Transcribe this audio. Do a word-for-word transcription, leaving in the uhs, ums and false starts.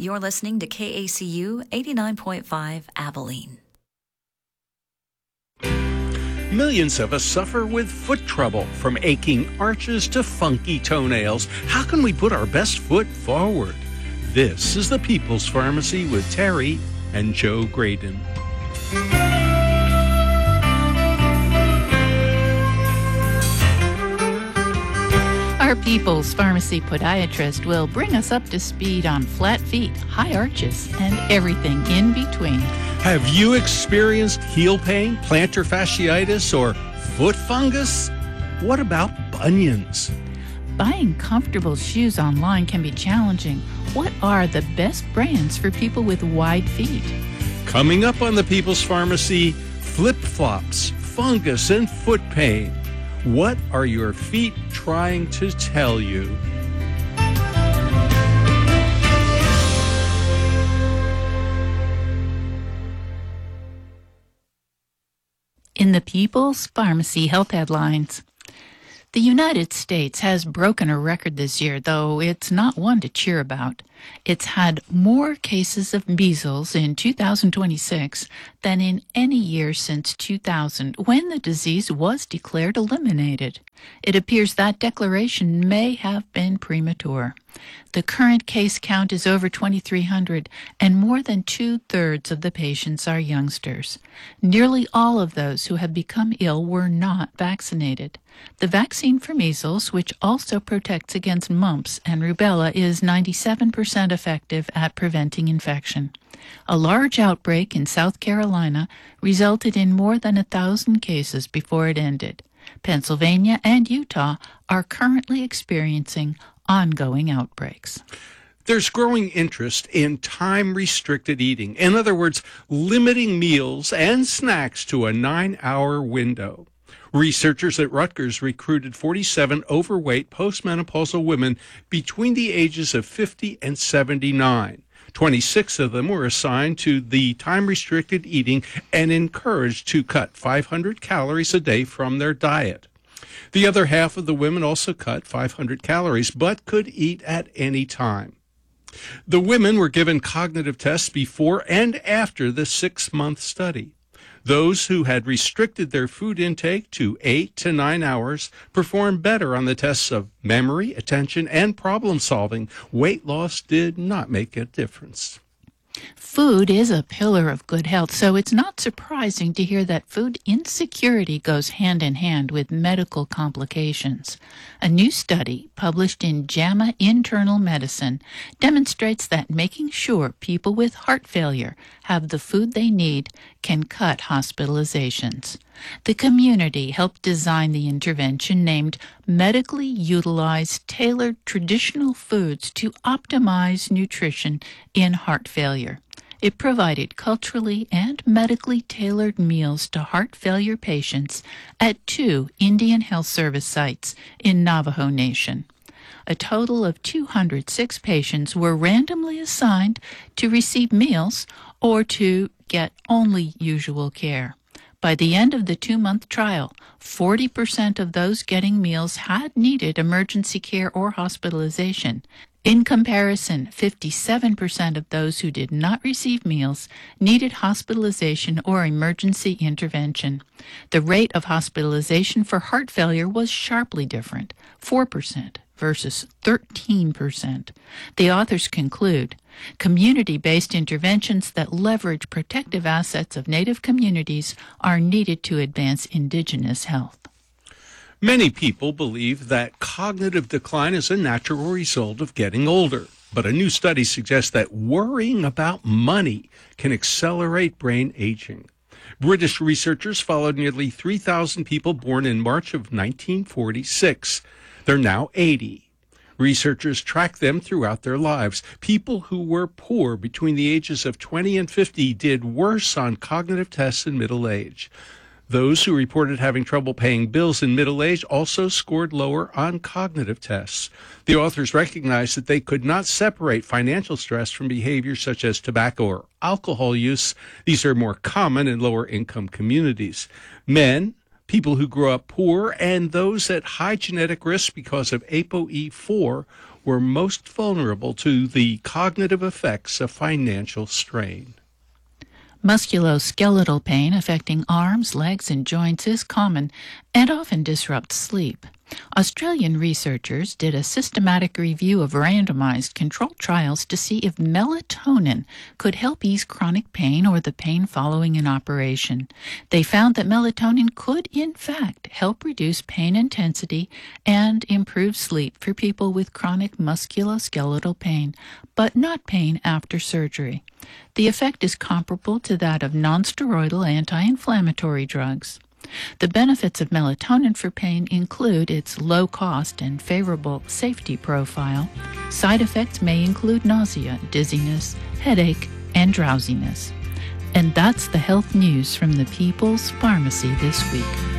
You're listening to K A C U eighty-nine point five Abilene. Millions of us suffer with foot trouble, from aching arches to funky toenails. How can we put our best foot forward? This is the People's Pharmacy with Terry and Joe Graydon. Our People's Pharmacy podiatrist will bring us up to speed on flat feet, high arches, and everything in between. Have you experienced heel pain, plantar fasciitis, or foot fungus? What about bunions? Buying comfortable shoes online can be challenging. What are the best brands for people with wide feet? Coming up on the People's Pharmacy, flip-flops, fungus, and foot pain. What are your feet trying to tell you? In the People's Pharmacy Health Headlines, the United States has broken a record this year, though it's not one to cheer about. It's had more cases of measles in two thousand twenty-six than in any year since two thousand, when the disease was declared eliminated. It appears that declaration may have been premature. The current case count is over twenty-three hundred, and more than two-thirds of the patients are youngsters. Nearly all of those who have become ill were not vaccinated. The vaccine for measles, which also protects against mumps and rubella, is ninety-seven percent effective at preventing infection. A large outbreak in South Carolina resulted in more than a thousand cases before it ended. Pennsylvania and Utah are currently experiencing ongoing outbreaks. There's growing interest in time-restricted eating. In other words, limiting meals and snacks to a nine-hour window. Researchers at Rutgers recruited forty-seven overweight postmenopausal women between the ages of fifty and seventy-nine. twenty-six of them were assigned to the time-restricted eating and encouraged to cut five hundred calories a day from their diet. The other half of the women also cut five hundred calories, but could eat at any time. The women were given cognitive tests before and after the six-month study. Those who had restricted their food intake to eight to nine hours performed better on the tests of memory, attention, and problem solving. Weight loss did not make a difference. Food is a pillar of good health, so it's not surprising to hear that food insecurity goes hand in hand with medical complications. A new study published in JAMA Internal Medicine demonstrates that making sure people with heart failure have the food they need can cut hospitalizations. The community helped design the intervention named Medically Utilized Tailored Traditional Foods to Optimize Nutrition in Heart Failure. It provided culturally and medically tailored meals to heart failure patients at two Indian Health Service sites in Navajo Nation. A total of two hundred six patients were randomly assigned to receive meals or to get only usual care. By the end of the two-month trial, forty percent of those getting meals had needed emergency care or hospitalization. In comparison, fifty-seven percent of those who did not receive meals needed hospitalization or emergency intervention. The rate of hospitalization for heart failure was sharply different, four percent versus thirteen percent. The authors conclude, community-based interventions that leverage protective assets of Native communities are needed to advance indigenous health. Many people believe that cognitive decline is a natural result of getting older, but a new study suggests that worrying about money can accelerate brain aging. British researchers followed nearly three thousand people born in March of nineteen forty-six. They're now eighty. Researchers tracked them throughout their lives. People who were poor between the ages of twenty and fifty did worse on cognitive tests in middle age. Those who reported having trouble paying bills in middle age also scored lower on cognitive tests. The authors recognized that they could not separate financial stress from behaviors such as tobacco or alcohol use. These are more common in lower income communities. Men, people who grew up poor, and those at high genetic risk because of A P O E four were most vulnerable to the cognitive effects of financial strain. Musculoskeletal pain affecting arms, legs, and joints is common and often disrupts sleep. Australian researchers did a systematic review of randomized controlled trials to see if melatonin could help ease chronic pain or the pain following an operation. They found that melatonin could, in fact, help reduce pain intensity and improve sleep for people with chronic musculoskeletal pain, but not pain after surgery. The effect is comparable to that of nonsteroidal anti-inflammatory drugs. The benefits of melatonin for pain include its low cost and favorable safety profile. Side effects may include nausea, dizziness, headache, and drowsiness. And that's the health news from the People's Pharmacy this week.